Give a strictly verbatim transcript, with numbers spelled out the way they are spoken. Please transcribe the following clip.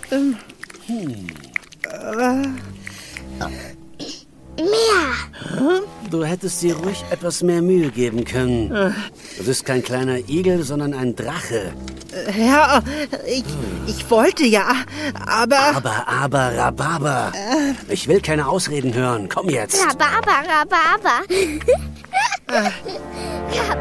Ähm, Hm. äh, Mehr. Du hättest dir ruhig etwas mehr Mühe geben können. Äh. Du bist kein kleiner Igel, sondern ein Drache. äh, ja, ich, ich wollte ja, aber... Aber, aber, Rhabarber. Ich will keine Ausreden hören. Komm jetzt. Rhabarber, Rhabarber.